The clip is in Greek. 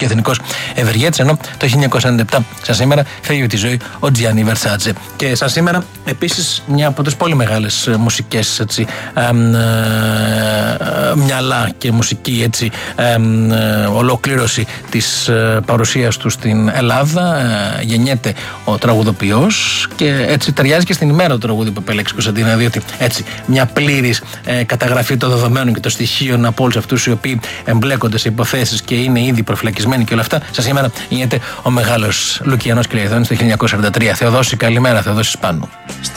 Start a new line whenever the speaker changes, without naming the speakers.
και εθνικός ευεργέτης, ενώ το 1997 σαν σήμερα φεύγει από τη ζωή ο Τζιάννι Βερσάτσε. Και σαν σήμερα επίσης μια από τις πολύ μεγάλες μουσικές μυαλά και μουσική ολοκλήρωση της παρουσίας του στην Ελλάδα. Γεννιέται ο τραγουδοποιός και έτσι ταιριάζει και στην ημέρα του τραγούδι που επέλεξε Κωνσταντίνα, διότι έτσι μια πλήρης καταγραφή των δεδομένων και των στοιχείων από όλους αυτούς οι οποίοι εμπλέκονται σε υποθέσεις και είναι ήδη προφυλακισμένοι και όλα αυτά. Σαν σήμερα γεννιέται ο μεγάλος Λουκιανός Κυλιαδόνης το 1943. Θεοδόση, καλημέρα, Θεοδόση Σπάνου.